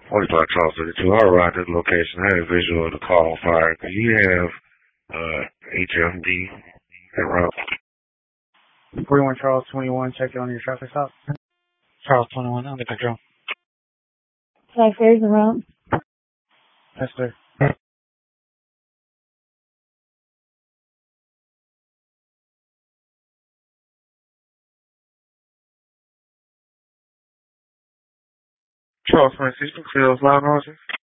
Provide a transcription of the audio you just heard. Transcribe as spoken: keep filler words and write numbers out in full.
forty-five Charles thirty-two. I arrived at the location. I had a visual of the car on fire. Do you have uh, H M D en route? forty-one Charles twenty-one, check in on your traffic stop. Charles twenty-one, under control. Flag Ferry's en route. Yes, sir. Charles twenty-six, clear those loud noises.